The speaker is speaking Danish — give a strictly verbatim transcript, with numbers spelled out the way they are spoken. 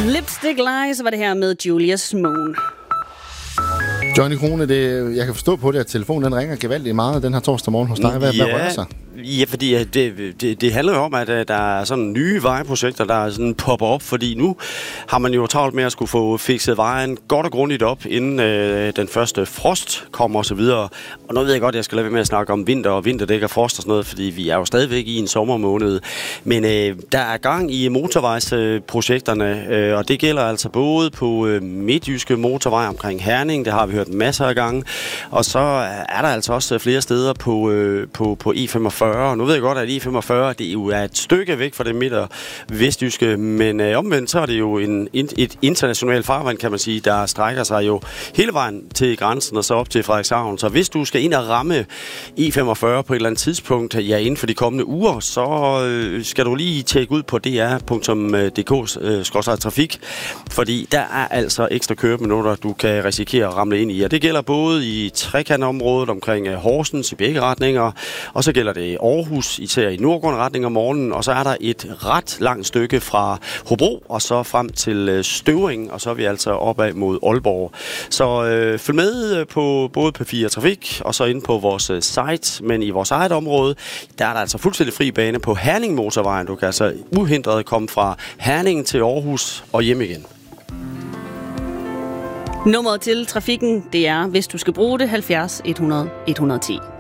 Lipstick Lies var det her med Julius Moon. Johnny Krone, det, jeg kan forstå på det, at telefonen den ringer gevaldigt meget den her torsdag morgen hos dig. Hvad, ja, hvad rører sig? Ja, fordi det, det, det handler jo om, at der er sådan nye vejeprojekter, der sådan popper op, fordi nu har man jo travlt med at skulle få fikset vejen godt og grundigt op, inden øh, den første frost kommer og så videre. Og nu ved jeg godt, at jeg skal lade være med at snakke om vinter og vinterdæk og frost og sådan noget, fordi vi er jo stadigvæk i en sommermåned. Men øh, der er gang i motorvejsprojekterne, øh, og det gælder altså både på øh, midtjyske motorvej omkring Herning, det har vi hørt masser af gange, og så er der altså også flere steder på, øh, på, på E femogfyrre. Nu ved jeg godt, at E femogfyrre det jo er et stykke væk fra det midt- og vestjyske, men øh, omvendt så er det jo en, et internationalt farvand, kan man sige, der strækker sig jo hele vejen til grænsen og så op til Frederikshavn. Så hvis du skal ind og ramme E femogfyrre på et eller andet tidspunkt, ja, inden for de kommende uger, så øh, skal du lige tjekke ud på d r punktum d k skråstreg trafik, fordi der er altså ekstra køreminutter, du kan risikere at ramle ind i. Og det gælder både i trekantområdet omkring Horsens i begge retninger, og så gælder det Aarhus, især i nordgående retning om morgenen, og så er der et ret langt stykke fra Hobro og så frem til Støvring, og så er vi altså opad mod Aalborg. Så øh, følg med på både P fire Trafik og så inde på vores site, men i vores eget område, der er der altså fuldstændig fri bane på Herning Motorvejen. Du kan altså uhindret komme fra Herning til Aarhus og hjem igen. Nummeret til trafikken, det er, hvis du skal bruge det, halvfjerds hundrede et hundrede og ti.